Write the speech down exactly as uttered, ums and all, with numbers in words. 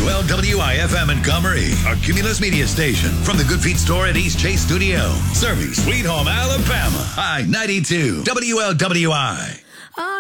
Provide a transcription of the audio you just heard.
L W I F M Montgomery, a Cumulus Media station from the Good Feet store at East Chase Studio. Serving Sweet Home, Alabama. I ninety-two, W L W I.